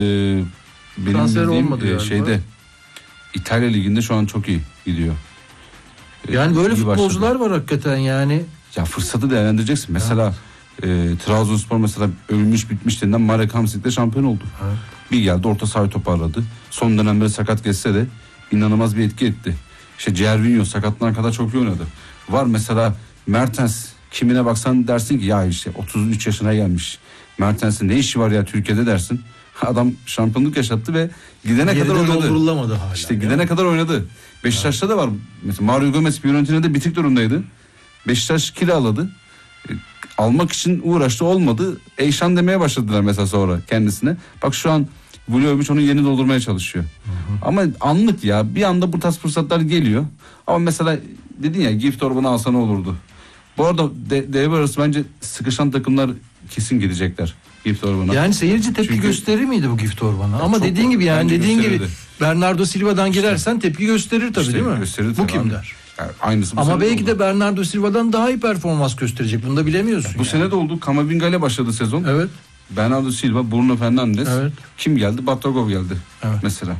benim Transfer olmadı bildiğim galiba. şeyde İtalya Ligi'nde şu an çok iyi gidiyor. Yani böyle iyi futbolcular başladı. var hakikaten yani. Ya fırsatı değerlendireceksin. Mesela Trabzonspor mesela ölmüş bitmiş denilen Marek Hamsik'le şampiyon oldu. Evet. Bir geldi orta sahayı toparladı. Son dönemde sakat geçse de inanılmaz bir etki etti. İşte Cervinho sakatlanan kadar çok iyi oynadı. Var mesela Mertens, kimine baksan dersin ki ya işte 33 yaşına gelmiş. Mertens'in ne işi var ya Türkiye'de dersin. Adam şampiyonluk yaşattı ve gidene Geride kadar oynadı. doldurulamadı hala. İşte gidene kadar oynadı. Beşiktaş'ta da var. Mesela Mario Gomez Fiorentina'da bitik durumdaydı. Beşiktaş kiraladı. Almak için uğraştı, olmadı. Eyşan demeye başladılar mesela sonra kendisine. Bak şu an Vlahovic onu yeni doldurmaya çalışıyor. Ama anlık ya, bir anda bu tarz fırsatlar geliyor. Ama mesela dedin ya Gift Orban'ı alsa ne olurdu? Bu arada devre arası bence sıkışan takımlar kesin gidecekler Gift Orban'a. Yani seyirci tepki Çünkü gösterir miydi bu Gift Orban'a? Ama çok dediğin gibi yani bence dediğin gibi gösterirdi. Bernardo Silva'dan girersen tepki gösterir tabii, İşte değil mi? gösterirdi Bu tabii kim abi. der? Yani aynısı bu Ama sene belki oldu. de Bernardo Silva'dan daha iyi performans gösterecek. Bunu da bilemiyorsun. Bu sene de oldu. Camavinga ile başladı sezon. Evet. Bernardo Silva, Bruno Fernandes. Evet. Kim geldi? Batagov geldi. Evet. Mesela.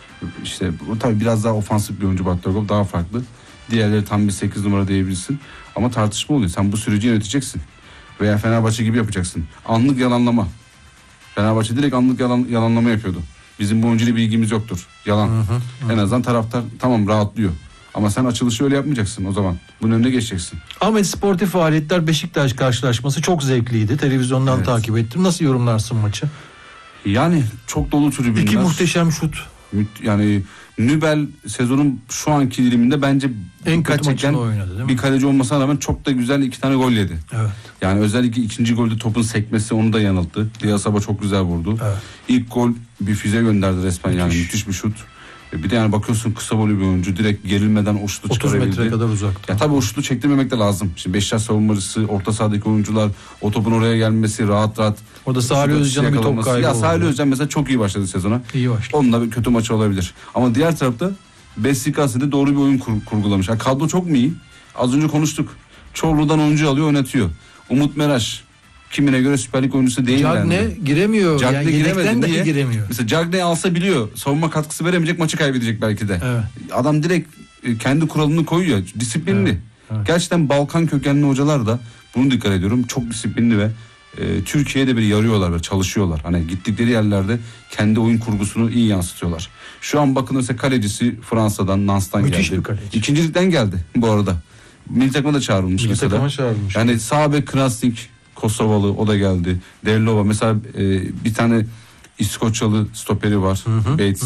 İşte bu tabii biraz daha ofansif bir oyuncu Batagov. Daha farklı. Diğerleri tam bir 8 numara diyebilirsin. Ama tartışma oluyor. Sen bu süreci yöneteceksin. Veya Fenerbahçe gibi yapacaksın. Anlık yalanlama. Fenerbahçe direkt anlık yalanlama yapıyordu. Bizim bu oyuncuyla bir ilgimiz yoktur. Yalan. En azından taraftar tamam rahatlıyor. Ama sen açılışı öyle yapmayacaksın o zaman. Bunun önüne geçeceksin. Ahmet, sportif faaliyetler, Beşiktaş karşılaşması çok zevkliydi. Televizyondan Evet. takip ettim. Nasıl yorumlarsın maçı? Yani çok dolu tribünler. İki muhteşem şut. Yani Nübel sezonun şu anki diliminde bence En dikkat kötü çeken maçını oynadı değil mi? bir kaleci olmasına rağmen çok da güzel 2 tane gol yedi. Evet. Yani özellikle ikinci golde topun sekmesi onu da yanılttı. Diasaba çok güzel vurdu. Evet. İlk gol bir füze gönderdi resmen, yani müthiş bir şut. Bir de yani bakıyorsun kısa boylu bir oyuncu direkt gerilmeden o şutu 30 çıkarabildi. metre kadar uzakta. Ya tabii o şutu çektirmemek de lazım. Şimdi Beşiktaş savunmacısı, orta sahadaki oyuncular, o topun oraya gelmesi, rahat rahat. Orada Salih şutu Özcan'ın bir top yakalaması. kaybı Ya oldu. Salih Özcan mesela çok iyi başladı sezona. İyi başladı. Onunla bir kötü maçı olabilir. Ama diğer tarafta Besiktas'ta doğru bir oyun kurgulamış. Yani kadro çok mu iyi? Az önce konuştuk. Çorlu'dan oyuncu alıyor, oynatıyor. Umut Meraş kimine göre Süper Lig oyuncusu değil. Cagne giremiyor. Cagne Yani giremedi. yedekten dahi Niye? giremiyor. Mesela Cagne'yi alsa biliyor. Savunma katkısı veremeyecek, maçı kaybedecek belki de. Evet. Adam direkt kendi kuralını koyuyor. Disiplinli. Evet. Gerçekten Balkan kökenli hocalar da bunu dikkat ediyorum. Çok disiplinli ve Türkiye'de bir yarıyorlar ve çalışıyorlar. Hani gittikleri yerlerde kendi oyun kurgusunu iyi yansıtıyorlar. Şu an bakın mesela kalecisi Fransa'dan, Nance'dan geldi. Müthiş bir kaleci. İkincilikten geldi bu arada. Milli takıma da çağrılmış Milli mesela. takıma çağrılmış. Yani sağ bek Krasnik, Kosovalı, o da geldi. Derlova mesela bir tane İskoçyalı stoperi var. Bates.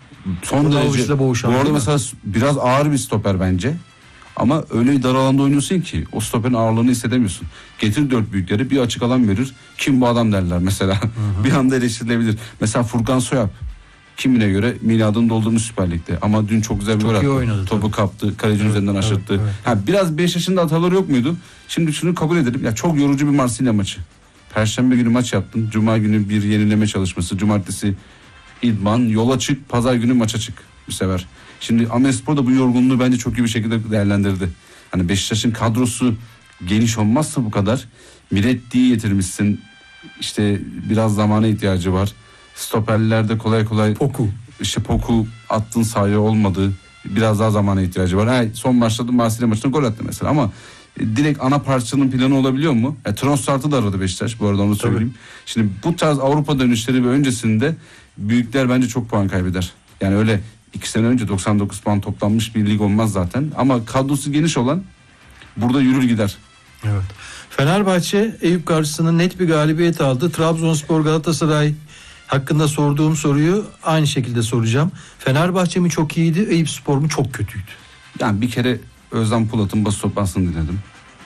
Son Vlahovic'le derece. Bu boğuşan arada değil mi? mesela biraz ağır bir stoper bence. Ama öyle bir dar alanda oynuyorsun ki o stoperin ağırlığını hissedemiyorsun. Getir dört büyükleri, bir açık alan verir. Kim bu adam derler mesela. Bir anda eleştirilebilir. Mesela Furkan Soyap. Kimine göre miladını doldurmuş Süper Lig'de. Ama dün çok güzel bir Çok gol iyi attı. oynadı Topu tabii. kaptı. Kalecinin üzerinden aşırttı. evet. Ha, biraz 5 yaşında hataları yok muydu? Şimdi şunu kabul edelim. Ya çok yorucu bir Marsilya maçı. Perşembe günü maç yaptın. Cuma günü bir yenileme çalışması. Cumartesi idman. Yola çık. Pazar günü maça çık bu sefer. Şimdi Ahmetspor da bu yorgunluğu bence çok iyi bir şekilde değerlendirdi. Hani Beşiktaş'ın kadrosu geniş olmazsa bu kadar. Miretti'yi getirmişsin. İşte biraz zamana ihtiyacı var. Stoperlerde kolay kolay Poku. işte Poku attığın sahaya olmadı. Biraz daha zamana ihtiyacı var. Son maçta Marsilya maçında gol attı mesela ama direkt ana parçanın planı olabiliyor mu? Trossard'ı da aradı Beşiktaş, bu arada onu söyleyeyim. Şimdi bu tarz Avrupa dönüşleri ve öncesinde büyükler bence çok puan kaybeder. Yani öyle 2 sene önce 99 puan toplanmış bir lig olmaz zaten. Ama kadrosu geniş olan burada yürür gider. Evet. Fenerbahçe Eyüp karşısında net bir galibiyet aldı. Trabzonspor Galatasaray hakkında sorduğum soruyu aynı şekilde soracağım. Fenerbahçe mi çok iyiydi, Eyüpspor mu çok kötüydü? Yani bir kere Özlem Polat'ın basın toplantısını dinledim.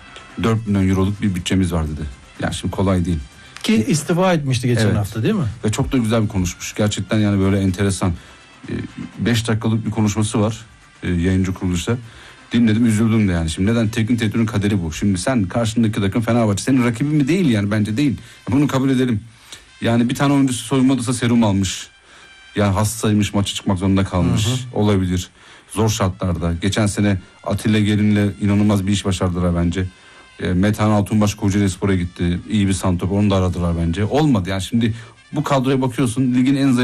4 milyon euroluk bir bütçemiz var dedi. Yani şimdi kolay değil. Ki istifa etmişti geçen Evet. hafta değil mi? Ve çok da güzel bir konuşmuş. Gerçekten yani böyle enteresan. 5 dakikalık bir konuşması var yayıncı kuruluşta. Dinledim, üzüldüm de yani. Şimdi neden? Teknik direktörün kaderi bu. Şimdi sen karşındaki takım Fenerbahçe. Senin rakibin mi değil yani, bence değil. Bunu kabul edelim. Yani bir tane oyuncusu soyunmadıysa serum almış. Yani hastaymış, maça çıkmak zorunda kalmış. Olabilir. Zor şartlarda. Geçen sene Atilla Gelin'le inanılmaz bir iş başardılar bence. Metehan Altunbaş Kocaelispor'a gitti. İyi bir santrafor, onu da aradılar bence. Olmadı yani. Şimdi bu kadroya bakıyorsun, ligin en zayıf